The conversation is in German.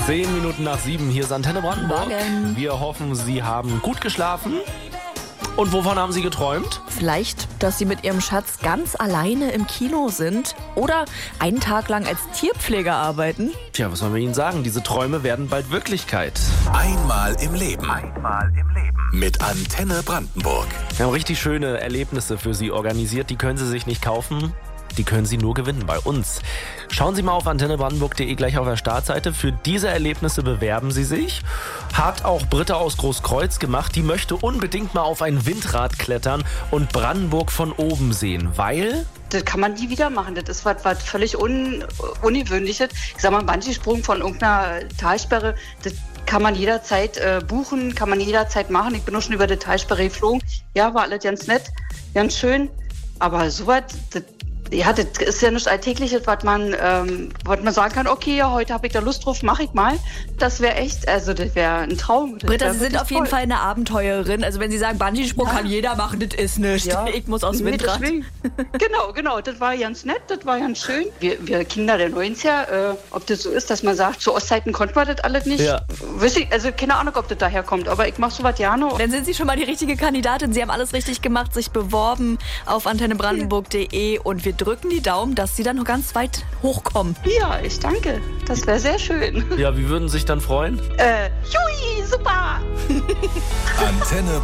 7:10, hier ist Antenne Brandenburg. Morgen. Wir hoffen, Sie haben gut geschlafen. Und wovon haben Sie geträumt? Vielleicht, dass Sie mit Ihrem Schatz ganz alleine im Kino sind oder einen Tag lang als Tierpfleger arbeiten. Tja, was sollen wir Ihnen sagen? Diese Träume werden bald Wirklichkeit. Einmal im Leben. Mit Antenne Brandenburg. Wir haben richtig schöne Erlebnisse für Sie organisiert. Die können Sie sich nicht kaufen. Die können Sie nur gewinnen bei uns. Schauen Sie mal auf antennebrandenburg.de gleich auf der Startseite. Für diese Erlebnisse bewerben Sie sich. Hat auch Britta aus Großkreuz gemacht. Die möchte unbedingt mal auf ein Windrad klettern und Brandenburg von oben sehen, weil... Das kann man nie wieder machen. Das ist was völlig Ungewöhnliches. Ich sag mal, ein Bungee-Sprung von irgendeiner Talsperre, das kann man jederzeit buchen, kann man jederzeit machen. Ich bin auch schon über die Talsperre geflogen. Ja, war alles ganz nett, ganz schön. Aber sowas, das ist ja nichts Alltägliches, was man sagen kann, okay, ja, heute habe ich da Lust drauf, mache ich mal. Das wäre echt, also das wäre ein Traum. Britta, Sie sind auf jeden Fall eine Abenteurerin. Also wenn Sie sagen, Bungee-Sprung kann jeder machen, das ist nichts. Ja. Ich muss aus dem Windrad. Genau, das war ganz nett, das war ganz schön. Wir Kinder der 90er, ob das so ist, dass man sagt, zu Ostzeiten konnte man das alles nicht. Ja. Weiß ich, also keine Ahnung, ob das daher kommt, aber ich mache sowas gerne. Dann sind Sie schon mal die richtige Kandidatin. Sie haben alles richtig gemacht, sich beworben auf antennebrandenburg.de und wir drücken die Daumen, dass Sie dann noch ganz weit hochkommen. Ja, ich danke. Das wäre sehr schön. Ja, wie würden Sie sich dann freuen? Jui, super! Antenne